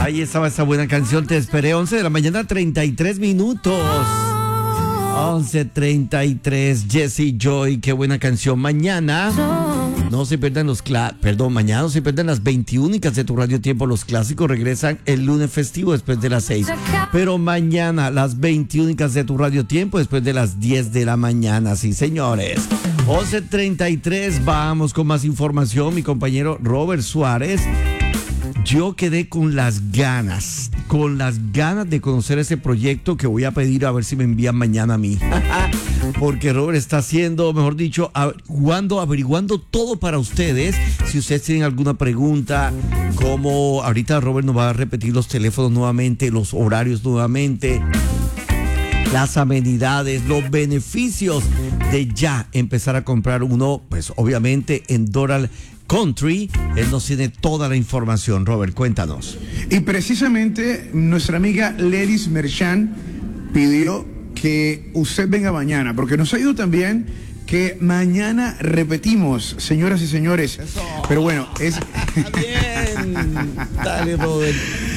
Ahí estaba esa buena canción, Te esperé, 11 de la mañana, 33 minutos. 11:33, Jesse Joy, qué buena canción. Mañana no se pierdan mañana no se pierdan las 21 de tu Radio Tiempo. Los clásicos regresan el lunes festivo después de las 6. Pero mañana las 21 de tu Radio Tiempo después de las 10 de la mañana. Sí, señores. 11:33, vamos con más información. Mi compañero Robert Suárez. Yo quedé con las ganas de conocer ese proyecto que voy a pedir a ver si me envían mañana a mí. Porque Robert está haciendo, mejor dicho, averiguando todo para ustedes. Si ustedes tienen alguna pregunta, como ahorita Robert nos va a repetir los teléfonos nuevamente, los horarios nuevamente, las amenidades, los beneficios de ya empezar a comprar uno, pues obviamente en Doral Country. Él nos tiene toda la información. Robert, cuéntanos. Y precisamente nuestra amiga Ledis Merchan pidió que usted venga mañana, porque nos ha ido también que mañana repetimos, señoras y señores. Eso. Pero bueno, es... Bien. Dale, Robert.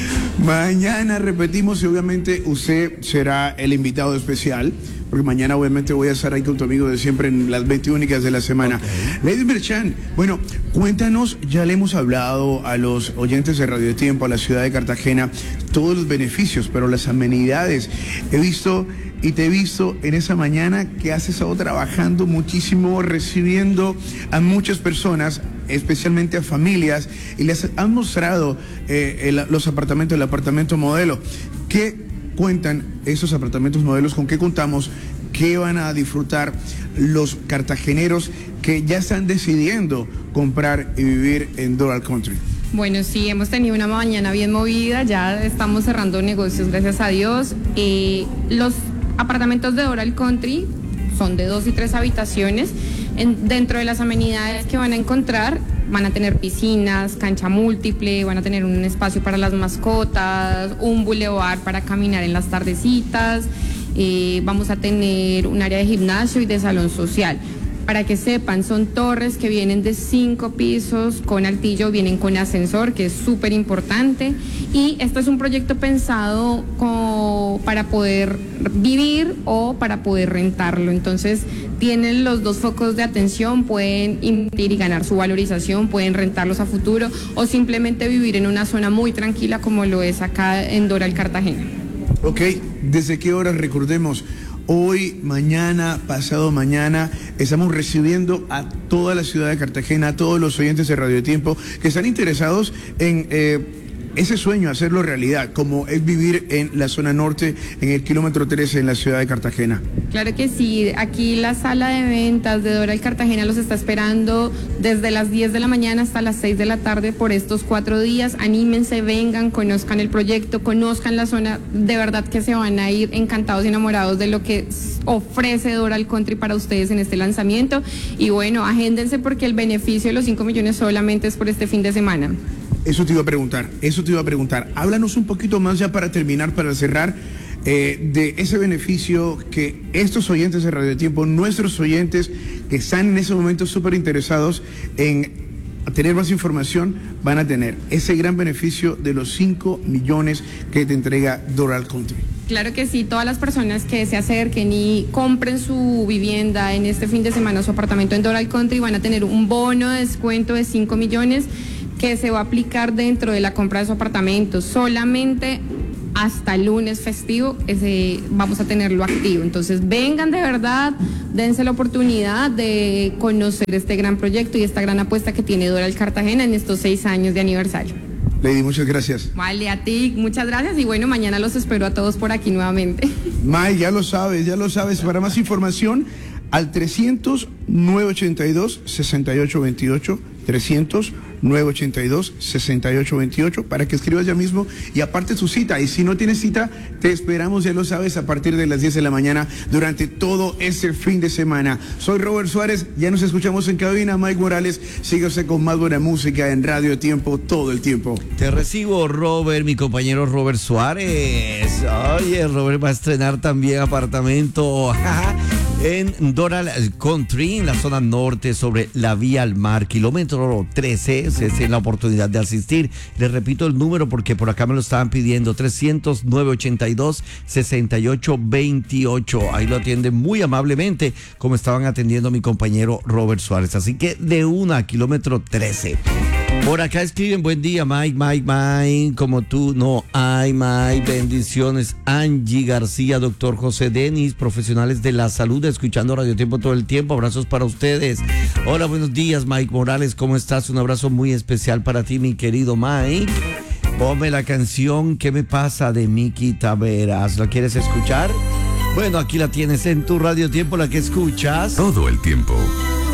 Mañana repetimos y obviamente usted será el invitado especial, porque mañana obviamente voy a estar ahí con tu amigo de siempre en las 21 de la semana. Okay. Lady Merchan, bueno, cuéntanos, ya le hemos hablado a los oyentes de Radio Tiempo, a la ciudad de Cartagena, todos los beneficios, pero las amenidades. He visto y te he visto en esa mañana que has estado trabajando muchísimo, recibiendo a muchas personas, especialmente a familias, y les han mostrado los apartamentos, el apartamento modelo. ¿Qué cuentan esos apartamentos modelos? ¿Con qué contamos? ¿Qué van a disfrutar los cartageneros que ya están decidiendo comprar y vivir en Doral Country? Bueno, sí, hemos tenido una mañana bien movida, ya estamos cerrando negocios, gracias a Dios. Los apartamentos de Doral Country son de 2 y 3 habitaciones. Dentro de las amenidades que van a encontrar, van a tener piscinas, cancha múltiple, van a tener un espacio para las mascotas, un bulevar para caminar en las tardecitas, vamos a tener un área de gimnasio y de salón social. Para que sepan, son torres que vienen de 5 pisos con altillo, vienen con ascensor, que es súper importante. Y este es un proyecto pensado para poder vivir o para poder rentarlo. Entonces, tienen los dos focos de atención, pueden invertir y ganar su valorización, pueden rentarlos a futuro o simplemente vivir en una zona muy tranquila como lo es acá en Doral, Cartagena. Ok, ¿desde qué horas? Recordemos. Hoy, mañana, pasado mañana, estamos recibiendo a toda la ciudad de Cartagena, a todos los oyentes de Radio Tiempo que están interesados en ese sueño, hacerlo realidad, como es vivir en la zona norte, en el kilómetro 13 en la ciudad de Cartagena. Claro que sí, aquí la sala de ventas de Doral Cartagena los está esperando desde las 10 de la mañana hasta las 6 de la tarde por estos 4 días. Anímense, vengan, conozcan el proyecto, conozcan la zona, de verdad que se van a ir encantados y enamorados de lo que ofrece Doral Country para ustedes en este lanzamiento. Y bueno, agéndense porque el beneficio de los 5 millones solamente es por este fin de semana. Eso te iba a preguntar. Háblanos un poquito más ya para terminar, para cerrar, de ese beneficio que estos oyentes de Radio Tiempo, nuestros oyentes que están en ese momento súper interesados en tener más información, van a tener ese gran beneficio de los 5 millones que te entrega Doral Country. Claro que sí, todas las personas que se acerquen y compren su vivienda en este fin de semana, su apartamento en Doral Country, van a tener un bono de descuento de 5 millones que se va a aplicar dentro de la compra de su apartamento. Solamente hasta el lunes festivo vamos a tenerlo activo. Entonces vengan de verdad, dense la oportunidad de conocer este gran proyecto y esta gran apuesta que tiene Doral Cartagena en estos 6 años de aniversario. Lady, muchas gracias. Vale, a ti, muchas gracias y bueno, mañana los espero a todos por aquí nuevamente. May, ya lo sabes. Para más información, al 300-982-6828, 300-982-6828, para que escribas ya mismo y aparte su cita. Y si no tienes cita, te esperamos, ya lo sabes, a partir de las 10 de la mañana durante todo este fin de semana. Soy Robert Suárez, ya nos escuchamos en cabina. Mike Morales, síguese con más buena música en Radio Tiempo todo el tiempo. Te recibo, Robert, mi compañero Robert Suárez. Oye, Robert va a estrenar también apartamento. En Doral Country, en la zona norte, sobre la vía al mar, kilómetro 13, se tiene la oportunidad de asistir. Les repito el número porque por acá me lo estaban pidiendo, 300-982-6828. Ahí lo atienden muy amablemente, como estaban atendiendo a mi compañero Robert Suárez. Así que de una, kilómetro 13. Por acá escriben, buen día, Mike, como tú, no hay, Mike, bendiciones. Angie García, doctor José Denis, profesionales de la salud, escuchando Radio Tiempo todo el tiempo, abrazos para ustedes. Hola, buenos días, Mike Morales, ¿cómo estás? Un abrazo muy especial para ti, mi querido Mike. Ponme la canción ¿Qué me pasa? De Miki Taveras. ¿La quieres escuchar? Bueno, aquí la tienes en tu Radio Tiempo, la que escuchas todo el tiempo.